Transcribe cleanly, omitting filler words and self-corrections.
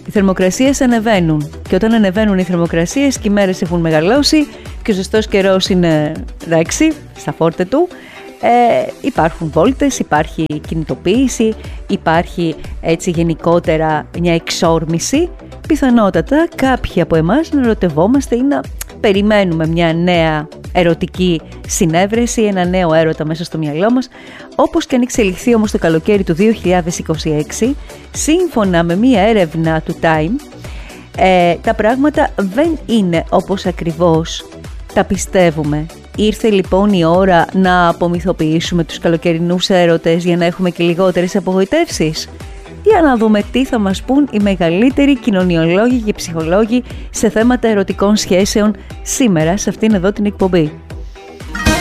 Οι θερμοκρασίες ανεβαίνουν και όταν ανεβαίνουν οι θερμοκρασίες και οι μέρες έχουν μεγαλώσει και ο ζεστός καιρός είναι εντάξει, στα φόρτε του, υπάρχουν βόλτες, υπάρχει κινητοποίηση, υπάρχει έτσι γενικότερα μια εξόρμηση. Πιθανότατα κάποιοι από εμάς να ερωτευόμαστε ή να περιμένουμε μια νέα ερωτική συνέβρεση, ένα νέο έρωτα μέσα στο μυαλό μας. Όπως και αν εξελιχθεί όμως το καλοκαίρι του 2026, σύμφωνα με μια έρευνα του Time, τα πράγματα δεν είναι όπως ακριβώς τα πιστεύουμε. Ήρθε λοιπόν η ώρα να απομυθοποιήσουμε τους καλοκαιρινούς έρωτες για να έχουμε και λιγότερες απογοητεύσεις. Για να δούμε τι θα μας πούν οι μεγαλύτεροι κοινωνιολόγοι και ψυχολόγοι σε θέματα ερωτικών σχέσεων σήμερα σε αυτήν εδώ την εκπομπή.